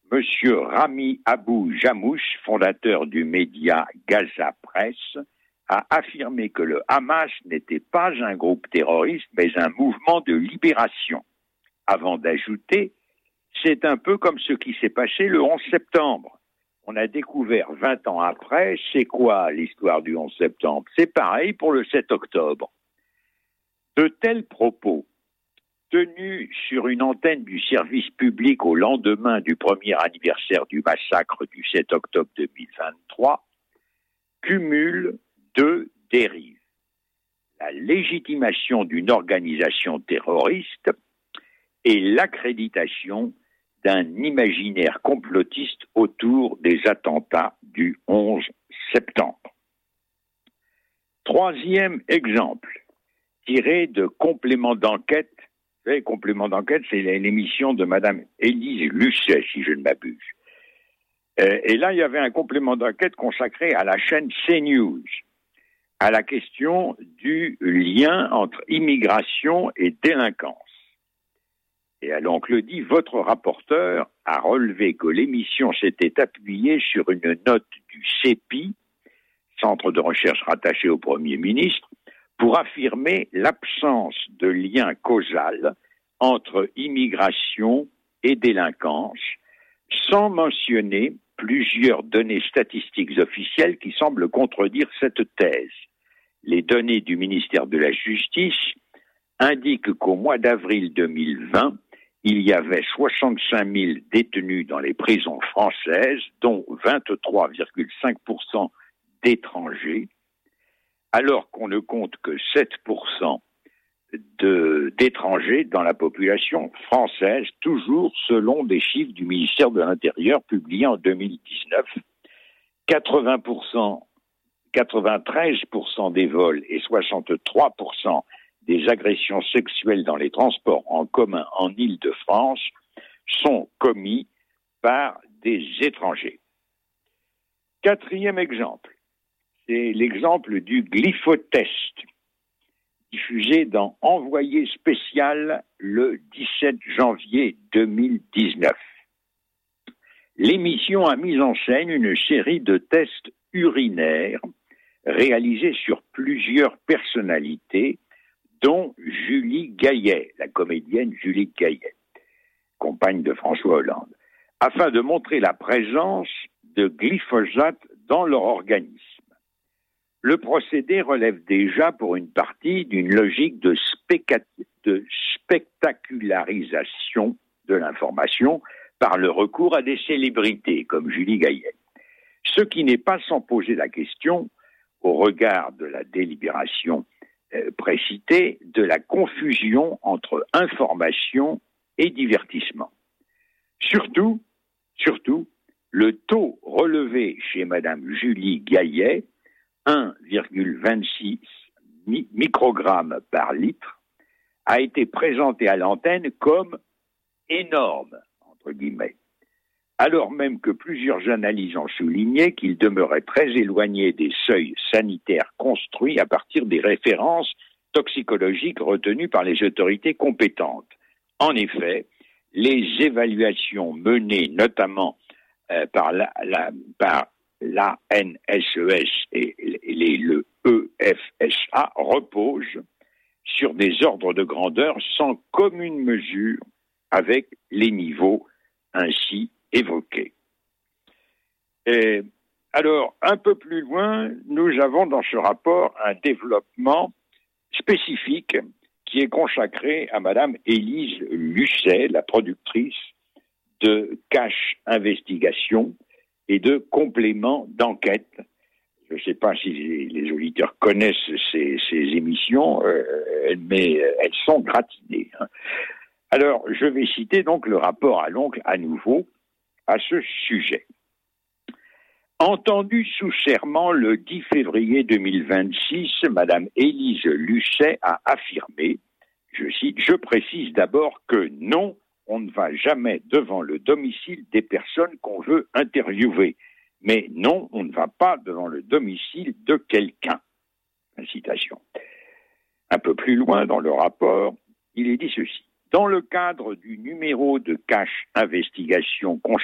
Monsieur Rami Abou Jamouch, fondateur du média Gaza Press, a affirmé que le Hamas n'était pas un groupe terroriste, mais un mouvement de libération. Avant d'ajouter, c'est un peu comme ce qui s'est passé le 11 septembre. On a découvert 20 ans après, c'est quoi l'histoire du 11 septembre? C'est pareil pour le 7 octobre. De tels propos, tenus sur une antenne du service public au lendemain du premier anniversaire du massacre du 7 octobre 2023, cumulent deux dérives. La légitimation d'une organisation terroriste et l'accréditation d'un imaginaire complotiste autour des attentats du 11 septembre. Troisième exemple, tiré de Complément d'enquête. Vous savez, Complément d'enquête, c'est l'émission de Madame Élise Lucet, si je ne m'abuse. Et là, il y avait un complément d'enquête consacré à la chaîne CNews, à la question du lien entre immigration et délinquance. Et à l'oncle dit, votre rapporteur a relevé que l'émission s'était appuyée sur une note du CEPI, Centre de recherche rattaché au Premier ministre, pour affirmer l'absence de lien causal entre immigration et délinquance, sans mentionner plusieurs données statistiques officielles qui semblent contredire cette thèse. Les données du ministère de la Justice indiquent qu'au mois d'avril 2020, il y avait 65 000 détenus dans les prisons françaises, dont 23,5% d'étrangers, alors qu'on ne compte que 7% d'étrangers dans la population française, toujours selon des chiffres du ministère de l'Intérieur publiés en 2019. 93% des vols et 63% des agressions sexuelles dans les transports en commun en Île-de-France sont commis par des étrangers. Quatrième exemple, c'est l'exemple du glyphotest, diffusé dans Envoyé spécial le 17 janvier 2019. L'émission a mis en scène une série de tests urinaires réalisés sur plusieurs personnalités, dont Julie Gaillet, la comédienne Julie Gaillet, compagne de François Hollande, afin de montrer la présence de glyphosate dans leur organisme. Le procédé relève déjà pour une partie d'une logique de spectacularisation de l'information par le recours à des célébrités comme Julie Gaillet. Ce qui n'est pas sans poser la question, au regard de la délibération précitée, de la confusion entre information et divertissement. Surtout, le taux relevé chez Madame Julie Gaillet, 1,26 microgrammes par litre, a été présenté à l'antenne comme énorme, entre guillemets, alors même que plusieurs analyses ont souligné qu'il demeurait très éloigné des seuils sanitaires construits à partir des références toxicologiques retenues par les autorités compétentes. En effet, les évaluations menées notamment par l'ANSES et le EFSA reposent sur des ordres de grandeur sans commune mesure avec les niveaux ainsi évoqués. Alors, un peu plus loin, nous avons dans ce rapport un développement spécifique qui est consacré à Madame Élise Lucet, la productrice de Cache Investigation et de Complément d'enquête. Je ne sais pas si les auditeurs connaissent ces émissions, mais elles sont gratinées. Alors, je vais citer donc le rapport à l'oncle à nouveau à ce sujet. Entendue sous serment le 10 février 2026, Madame Élise Lucet a affirmé, je cite, « Je précise d'abord que non, on ne va jamais devant le domicile des personnes qu'on veut interviewer. Mais non, on ne va pas devant le domicile de quelqu'un. » Citation. Un peu plus loin dans le rapport, il est dit ceci. Dans le cadre du numéro de Cache Investigation